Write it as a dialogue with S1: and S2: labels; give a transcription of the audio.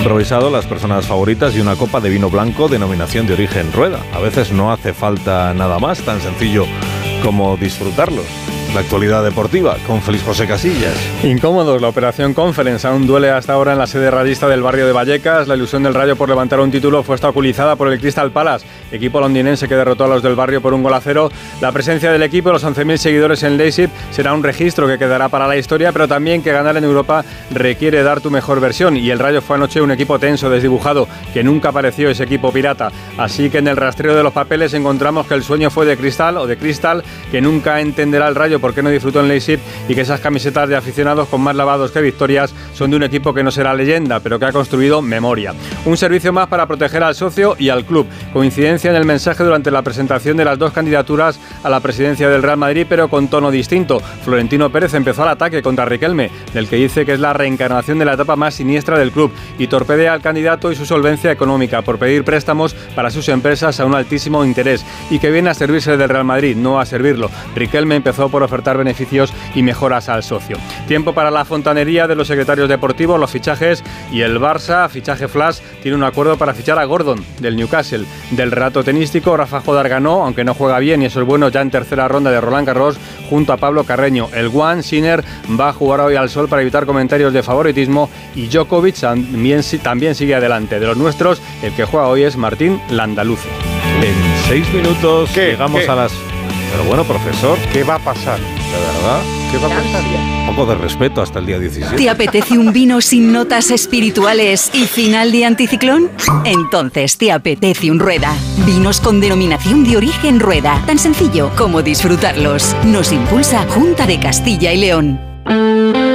S1: improvisado las personas favoritas y una copa de vino blanco denominación de origen Rueda. A veces no hace falta nada más, tan sencillo como disfrutarlos. La actualidad deportiva con Félix José Casillas.
S2: Incómodos, la operación Conference aún duele hasta ahora en la sede rayista del barrio de Vallecas. La ilusión del Rayo por levantar un título fue obstaculizada por el Crystal Palace, equipo londinense que derrotó a los del barrio por 1-0. La presencia del equipo, los 11.000 seguidores en Leipzig, será un registro que quedará para la historia, pero también que ganar en Europa requiere dar tu mejor versión, y el Rayo fue anoche un equipo tenso, desdibujado, que nunca apareció ese equipo pirata. Así que en el rastreo de los papeles encontramos que el sueño fue de Cristal, que nunca entenderá el Rayo por qué no disfrutó en Leipzig, y que esas camisetas de aficionados con más lavados que victorias son de un equipo que no será leyenda, pero que ha construido memoria. Un servicio más para proteger al socio y al club. Coincidencia en el mensaje durante la presentación de las dos candidaturas a la presidencia del Real Madrid, pero con tono distinto. Florentino Pérez empezó al ataque contra Riquelme, del que dice que es la reencarnación de la etapa más siniestra del club, y torpedea al candidato y su solvencia económica por pedir préstamos para sus empresas a un altísimo interés, y que viene a servirse del Real Madrid, no a servirlo. Riquelme empezó por ofertar beneficios y mejoras al socio. Tiempo para la fontanería de los secretarios deportivos, los fichajes, y el Barça, fichaje flash, tiene un acuerdo para fichar a Gordon, del Newcastle. Del relato tenístico, Rafa Jodar ganó, aunque no juega bien, y eso es bueno, ya en tercera ronda de Roland Garros, junto a Pablo Carreño. El One, Sinner, va a jugar hoy al sol para evitar comentarios de favoritismo, y Djokovic también sigue adelante. De los nuestros, el que juega hoy es Martín Landaluce.
S1: En 6 minutos llegamos a las... Pero bueno, profesor,
S3: ¿qué va a pasar?
S1: ¿De verdad?
S3: ¿Qué va a pasar?
S1: Un poco de respeto hasta el día 17.
S4: ¿Te apetece un vino sin notas espirituales y final de anticiclón? Entonces te apetece un Rueda. Vinos con denominación de origen Rueda. Tan sencillo como disfrutarlos. Nos impulsa Junta de Castilla y León.